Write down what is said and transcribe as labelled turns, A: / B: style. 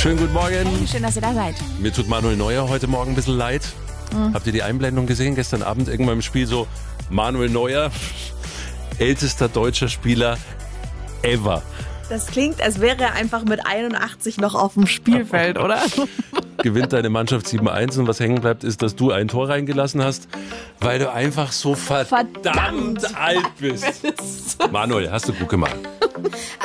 A: Schönen guten Morgen.
B: Hey, schön, dass ihr da seid.
A: Mir tut Manuel Neuer heute Morgen ein bisschen leid. Habt ihr die Einblendung gesehen? Gestern Abend irgendwann im Spiel so, Manuel Neuer, ältester deutscher Spieler ever.
B: Das klingt, als wäre er einfach mit 81 noch auf dem Spielfeld, oder?
A: Gewinnt deine Mannschaft 7-1 und was hängen bleibt, ist, dass du ein Tor reingelassen hast, weil du einfach so verdammt alt bist. Manuel, hast du gut gemacht.